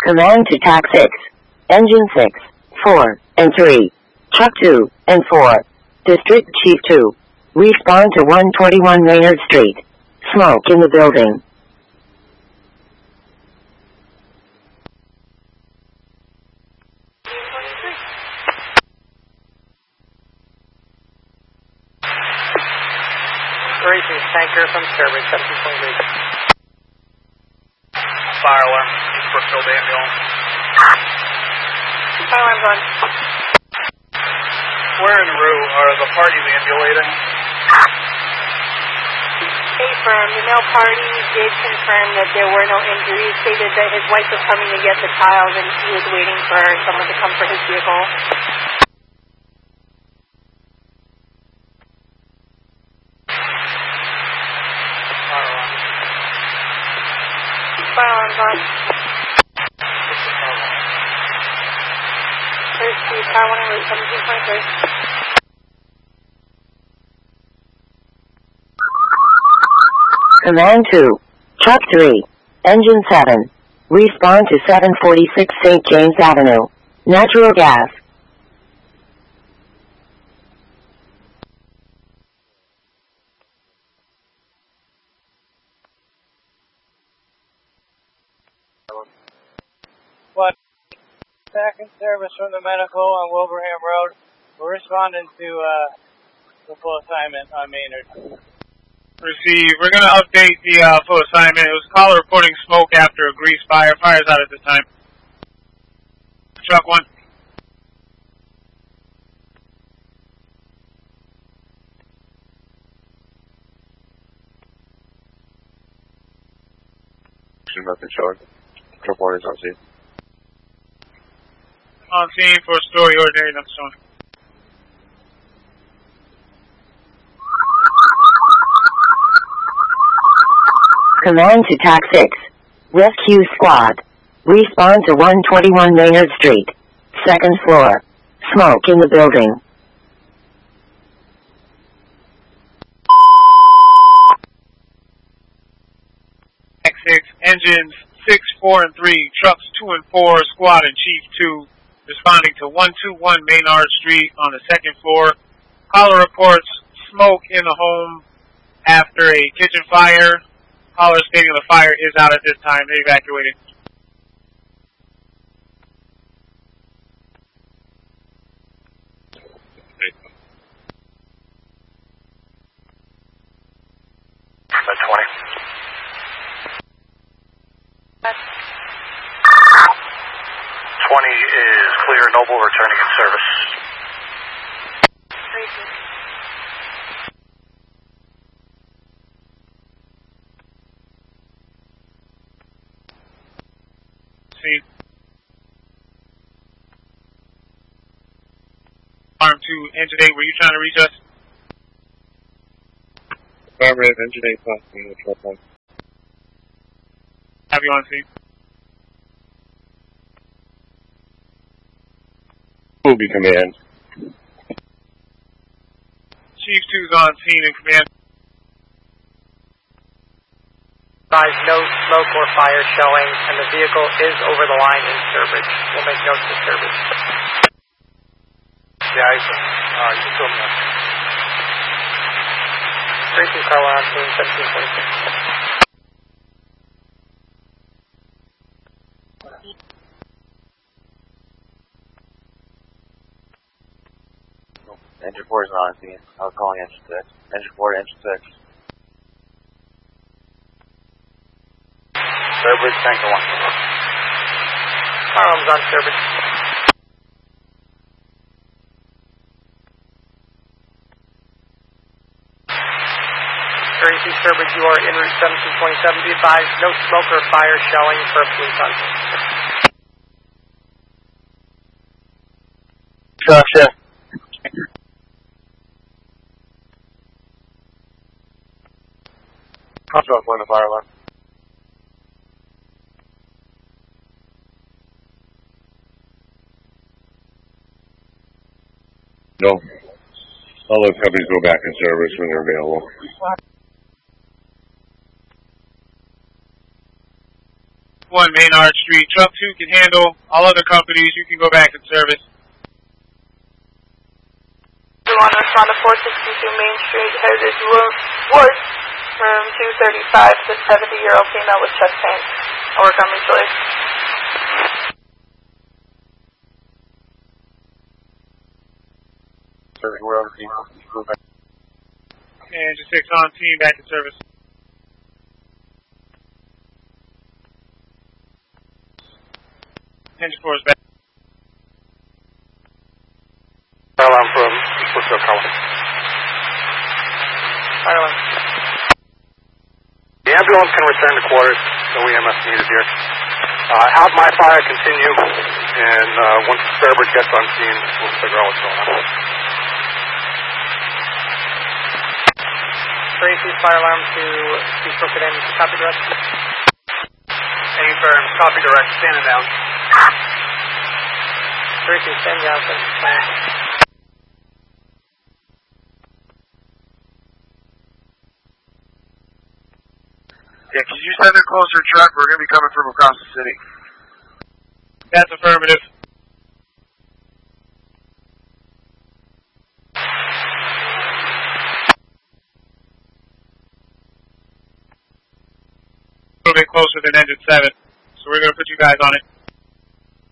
Command to TAC 6, Engine 6, 4, and 3, Truck 2, and 4, District Chief 2. Respawn to 121 Maynard Street. Smoke in the building. Racing tanker from Sturbridge, 17.8. Fire alarm, Brookfield ambulance. Fire alarm's on. Where en route are the parties ambulating? Affirmed. The male party did confirm that there were no injuries. Stated that his wife was coming to get the child and he was waiting for someone to come for his vehicle. Fire alarm's on. There's the car 1 and 17.3. Command 2, Truck 3, Engine 7. Respawn to 746 St. James Avenue. Natural gas. What? Second service from the medical on Wilbraham Road. We're responding to the full assignment on Maynard. Receive. We're going to update the full assignment. It was a caller reporting smoke after a grease fire. Fire's out at this time. Truck 1. Nothing showing. Truck 1 is on scene. On scene for a story ordinary, nothing showing. Command to TAC 6, Rescue Squad. Respawn to 121 Maynard Street. Second floor. Smoke in the building. TAC 6, engines 6, 4, and 3, trucks 2 and 4, squad and chief 2, responding to 121 Maynard Street on the second floor. Caller reports smoke in the home after a kitchen fire. Caller stating the fire is out at this time. They evacuated. That's 20. 20 is clear. Noble returning in service. See. Arm 2, engine 8, were you trying to reach us? Affirmative, engine 8 passing the truck 1. Have you on scene? Movie command. Chief 2's on scene in command. Advise no smoke or fire showing, and the vehicle is over the line in Sturbridge. We'll make notes of Sturbridge. Yeah, you can film that. 32 car on scene, 1746. Engine 4 is not on scene. I was calling engine 6. Engine 4 to engine 6. Sturbridge, tanker 1. Firearms on Sturbridge. Sturbridge, you are en route 1727. Be advised, no smoke or fire showing for police on scene. Gotcha. I'll drop one in the fire alarm. No. I'll let companies go back in service when they're available. 1 Maynard Street. Truck 2 can handle. All other companies, you can go back in service. We want to respond to 462 Main Street, headed west from 235 to 70-year-old female with chest pain. I'll work on mutual aid. Service, we're on scene. Engine 6 on team, back in service. Engine 4 is back. Fire alarm from Eastwood, Colony. Fire alarm. The ambulance can return to quarters. No EMS needed here. Out my fire continue, and once Sturbridge gets on scene, we'll figure out what's going on. Tracy's fire alarm to be crooked in. Copy direct. Any firm, copy direct, standing down. Tracy, stand down. Yeah, can you send a closer truck? We're going to be coming from across the city. That's affirmative. A little bit closer than engine 7, so we're going to put you guys on it.